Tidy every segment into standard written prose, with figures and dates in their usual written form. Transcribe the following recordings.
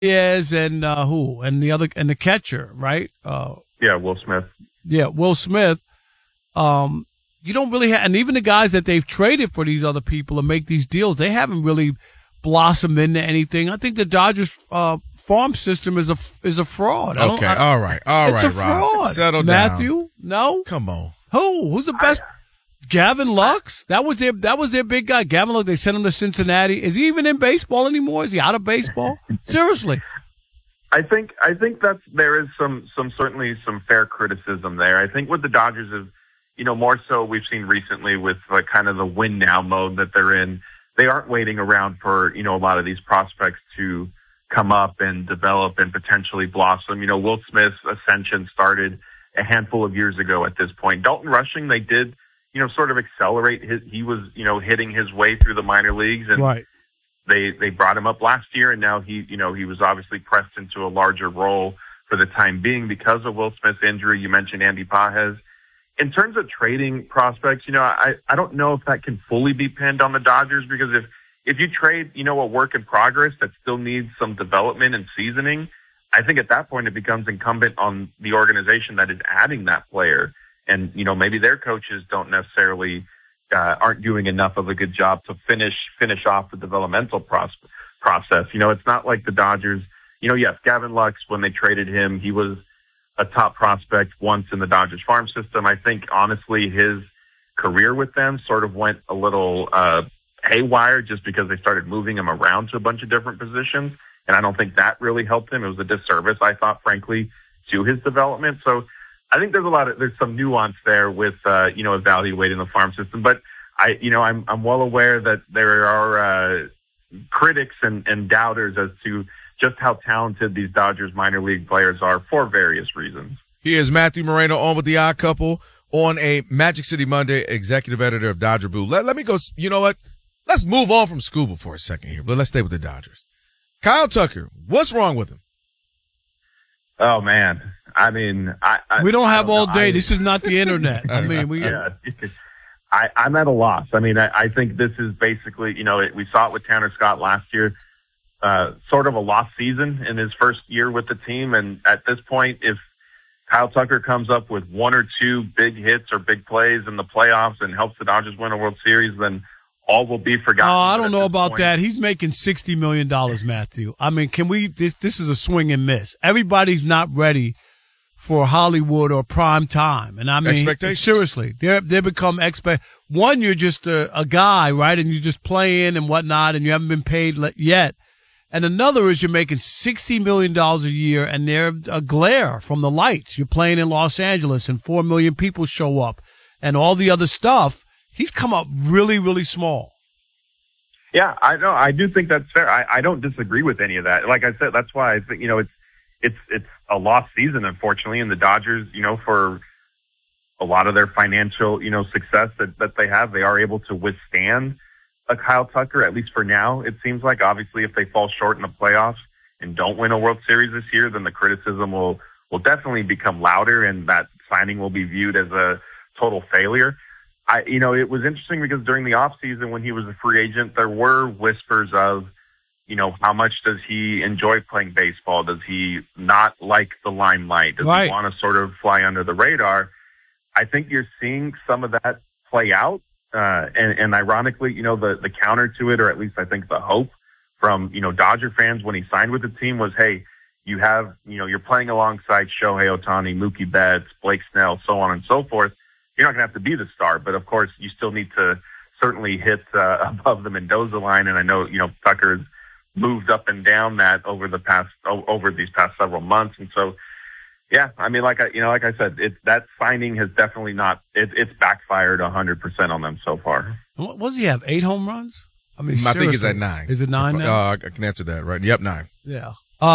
Diaz and who? And the catcher, right? Yeah, Will Smith. Yeah, Will Smith. You don't really have, and even the guys that they've traded for these other people to make these deals, they haven't really blossomed into anything. I think the Dodgers farm system is a fraud. Okay, all right, it's a Rob. fraud. Settle down, down. Matthew. No, come on. Who's the best? Gavin Lux. That was their big guy. Gavin Lux. They sent him to Cincinnati. Is he even in baseball anymore? Is he out of baseball? Seriously. I think there is certainly some fair criticism there. I think what the Dodgers have, more so we've seen recently with kind of the win now mode that they're in. They aren't waiting around for, a lot of these prospects to come up and develop and potentially blossom. Will Smith's ascension started a handful of years ago at this point. Dalton Rushing, they did, sort of accelerate he was, hitting his way through the minor leagues, and right. They brought him up last year, and now he was obviously pressed into a larger role for the time being because of Will Smith's injury. You mentioned Andy Pages. In terms of trading prospects, I don't know if that can fully be pinned on the Dodgers, because if you trade, a work in progress that still needs some development and seasoning, I think at that point it becomes incumbent on the organization that is adding that player. And, maybe their coaches don't necessarily aren't doing enough of a good job to finish off the developmental process. It's not like the Dodgers, yes, Gavin Lux, when they traded him, he was a top prospect once in the Dodgers farm system. I think, honestly, his career with them sort of went a little haywire just because they started moving him around to a bunch of different positions. And I don't think that really helped him. It was a disservice, I thought, frankly, to his development. So I think there's some nuance there with, evaluating the farm system. But I'm well aware that there are critics and doubters as to just how talented these Dodgers minor league players are for various reasons. Here's Matthew Moreno on with the Odd Couple on a Magic City Monday, executive editor of Dodger Brew. Let me go. You know what? Let's move on from Scuba for a second here, but let's stay with the Dodgers. Kyle Tucker, what's wrong with him? Oh, man. I mean, we don't have all day. This is not the internet. I mean, I'm at a loss. I mean, I think this is basically, we saw it with Tanner Scott last year, sort of a lost season in his first year with the team. And at this point, if Kyle Tucker comes up with one or two big hits or big plays in the playoffs and helps the Dodgers win a World Series, then all will be forgotten. Oh, I don't know about that. He's making $60 million, Matthew. I mean, this is a swing and miss. Everybody's not ready for Hollywood or prime time. And I mean, seriously, they become one, you're just a guy, right? And you're just playing and whatnot, and you haven't been paid yet. And another is you're making $60 million a year, and they're a glare from the lights. You're playing in Los Angeles, and 4 million people show up, and all the other stuff. He's come up really, really small. Yeah, I know. I do think that's fair. I don't disagree with any of that. Like I said, that's why I think, it's a lost season, unfortunately, and the Dodgers, for a lot of their financial, success that they have, they are able to withstand a Kyle Tucker, at least for now, it seems like. Obviously, if they fall short in the playoffs and don't win a World Series this year, then the criticism will definitely become louder, and that signing will be viewed as a total failure. It was interesting because during the offseason when he was a free agent, there were whispers of, how much does he enjoy playing baseball? Does he not like the limelight? Does he want to sort of fly under the radar? I think you're seeing some of that play out. And ironically, the counter to it, or at least I think the hope from, Dodger fans when he signed with the team was, hey, you have, you're playing alongside Shohei Ohtani, Mookie Betts, Blake Snell, so on and so forth. You're not going to have to be the star, but of course you still need to certainly hit above the Mendoza line. And I know, Tucker's moved up and down that over these past several months. And so, yeah, I mean, like I said, that signing has definitely it's backfired 100% on them so far. What does he have? 8 home runs? I mean, I think it's at 9. Is it 9 now? I can answer that, right? Yep, 9. Yeah.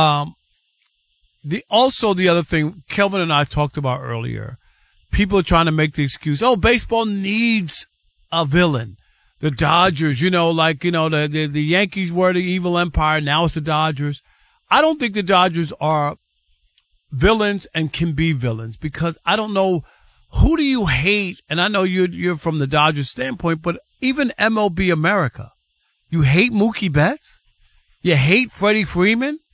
The other thing Kelvin and I talked about earlier, people are trying to make the excuse, baseball needs a villain. The Dodgers, the Yankees were the evil empire. Now it's the Dodgers. I don't think the Dodgers are villains and can be villains, because I don't know, who do you hate? And I know you're from the Dodgers standpoint, but even MLB America, you hate Mookie Betts? You hate Freddie Freeman?